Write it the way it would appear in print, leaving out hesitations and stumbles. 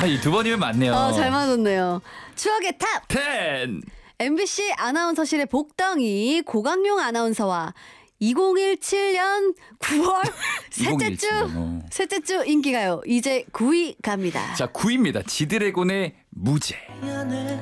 이 두 번이면 맞네요. 잘 맞았네요. 추억의 탑! 10. MBC 아나운서실의 복덩이 고강용 아나운서와 2017년 9월 셋째 주 인기가요. 이제 9위 갑니다. 자, 9위입니다. 지드래곤의 무죄.